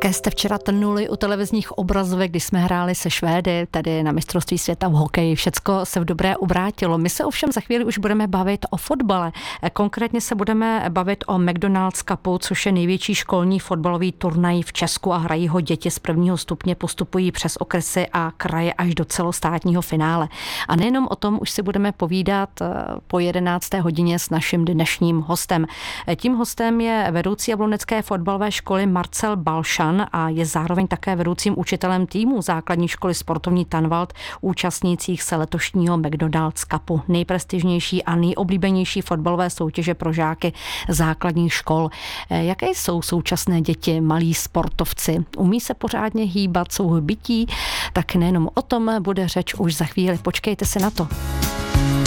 Také jste včera trnuli u televizních obrazovek, když jsme hráli se Švédy, tedy na mistrovství světa v hokeji. Všecko se v dobré obrátilo. My se ovšem za chvíli už budeme bavit o fotbale. Konkrétně se budeme bavit o McDonald's Cupu, což je největší školní fotbalový turnaj v Česku a hrají ho děti z prvního stupně, postupují přes okresy a kraje až do celostátního finále. A nejenom o tom už si budeme povídat po 11. hodině s naším dnešním hostem. Tím hostem je vedoucí jablonecké fotbalové školy Marcel Balšan a je zároveň také vedoucím učitelem týmu základní školy Sportovní Tanvald, účastnících se letošního McDonald's Cupu, nejprestižnější a nejoblíbenější fotbalové soutěže pro žáky základních škol. Jaké jsou současné děti, malí sportovci? Umí se pořádně hýbat, jsou hbití? Tak nejenom o tom bude řeč už za chvíli. Počkejte se na to.